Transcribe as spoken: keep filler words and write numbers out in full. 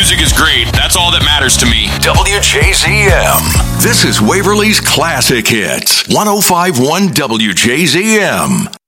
music is great. That's all that matters to me. W J Z M. This is Waverly's Classic Hits. one oh five point one W J Z M.